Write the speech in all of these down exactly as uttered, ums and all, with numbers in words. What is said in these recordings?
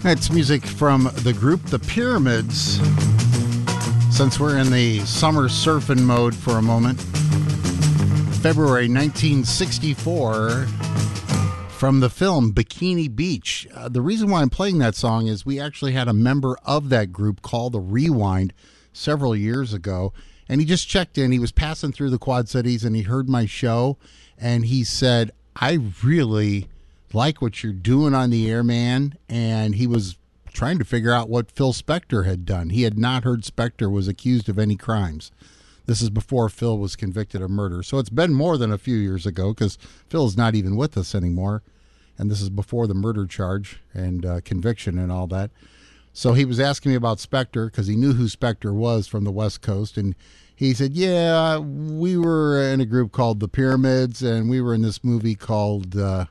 It's music from the group The Pyramids. Since we're in the summer surfing mode for a moment, February nineteen sixty-four, from the film Bikini Beach. Uh, the reason why I'm playing that song is we actually had a member of that group call the Rewind several years ago, and he just checked in. He was passing through the Quad Cities, and he heard my show, and he said, I really like what you're doing on the air, man. And he was trying to figure out what Phil Spector had done. He had not heard Spector was accused of any crimes. This is before Phil was convicted of murder. So it's been more than a few years ago, because Phil is not even with us anymore. And this is before the murder charge and uh, conviction and all that. So he was asking me about Spector, because he knew who Spector was from the West Coast. And he said, yeah, we were in a group called The Pyramids, and we were in this movie called uh,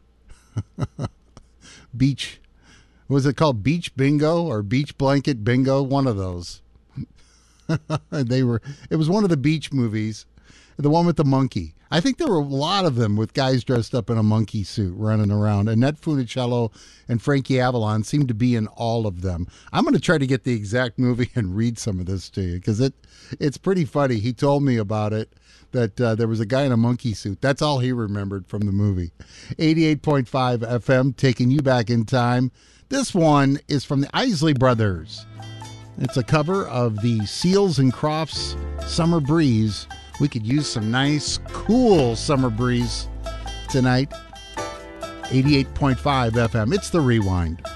Beach. Was it called Beach Bingo or Beach Blanket Bingo? One of those. They were. It was one of the beach movies, the one with the monkey. I think there were a lot of them with guys dressed up in a monkey suit running around. Annette Funicello and Frankie Avalon seemed to be in all of them. I'm going to try to get the exact movie and read some of this to you, because it it's pretty funny. He told me about it, that uh, there was a guy in a monkey suit. That's all he remembered from the movie. eighty-eight point five F M, taking you back in time. This one is from the Isley Brothers. It's a cover of the Seals and Crofts Summer Breeze. We could use some nice, cool summer breeze tonight. eighty-eight point five F M. It's The Rewind.